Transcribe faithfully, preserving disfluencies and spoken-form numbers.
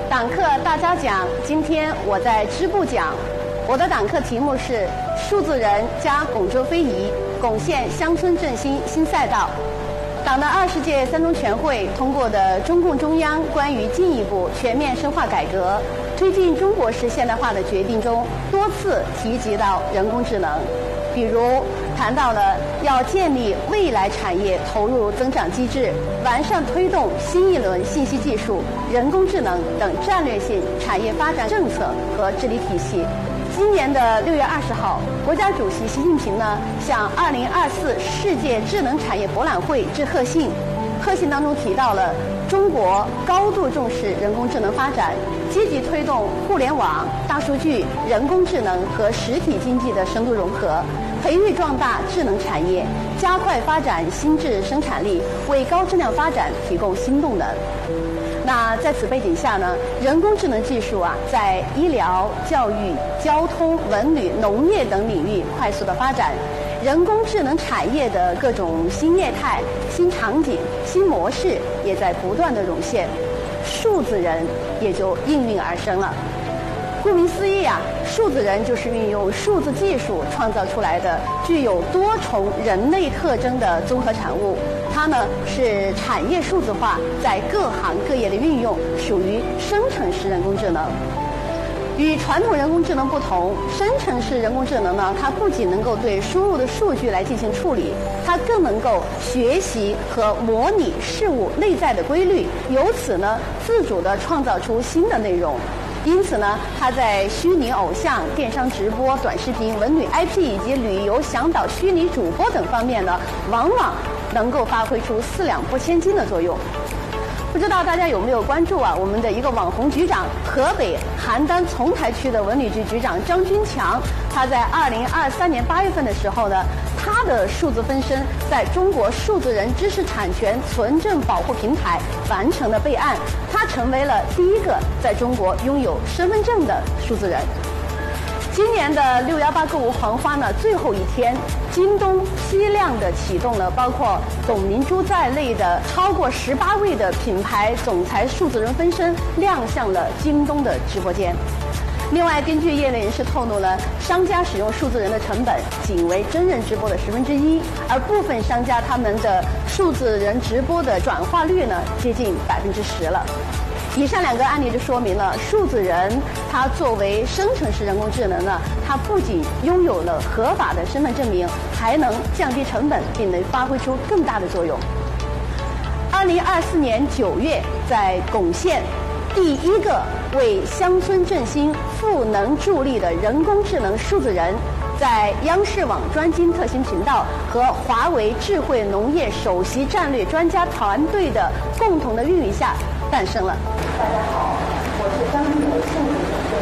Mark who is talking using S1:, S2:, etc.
S1: 党课大家讲，今天我在支部讲，我的党课题目是数字人加拱洲非遗，拱现乡村振兴新赛道。党的二十届三中全会通过的中共中央关于进一步全面深化改革、推进中国式现代化的决定中，多次提及到人工智能，比如谈到了要建立未来产业投入增长机制，完善推动新一轮信息技术、人工智能等战略性产业发展政策和治理体系。今年的六月二十号，国家主席习近平呢向二零二四世界智能产业博览会致贺信，贺信当中提到了中国高度重视人工智能发展，积极推动互联网、大数据、人工智能和实体经济的深度融合，培育壮大智能产业，加快发展新质生产力，为高质量发展提供新动能。那在此背景下呢，人工智能技术啊，在医疗、教育、交通、文旅、农业等领域快速的发展，人工智能产业的各种新业态、新场景、新模式也在不断的涌现，数字人也就应运而生了。顾名思义啊，数字人就是运用数字技术创造出来的具有多重人类特征的综合产物。它呢是产业数字化在各行各业的运用，属于生成式人工智能。与传统人工智能不同，生成式人工智能呢，它不仅能够对输入的数据来进行处理，它更能够学习和模拟事物内在的规律，由此呢自主地创造出新的内容。因此呢，它在虚拟偶像、电商直播、短视频、文旅 I P 以及旅游向导、虚拟主播等方面呢，往往能够发挥出四两拨千斤的作用。不知道大家有没有关注啊？我们的一个网红局长，河北邯郸丛台区的文旅局局长张军强，他在二零二三年八月份的时候呢，他的数字分身在中国数字人知识产权存证保护平台完成了备案，他成为了第一个在中国拥有身份证的数字人。今年的六幺八购物狂欢呢，最后一天，京东批量的启动了包括董明珠在内的超过十八位的品牌总裁数字人分身亮相了京东的直播间。另外，根据业内人士透露呢，商家使用数字人的成本仅为真人直播的十分之一，而部分商家他们的数字人直播的转化率呢，接近百分之十了。以上两个案例就说明了，数字人它作为生成式人工智能呢，它不仅拥有了合法的身份证明，还能降低成本，并能发挥出更大的作用。二零二四年九月，在拱县，第一个为乡村振兴赋能助力的人工智能数字人，在央视网专精特新频道和华为智慧农业首席战略专家团队的共同的孕育下诞生了。大家好，我是张一伟数字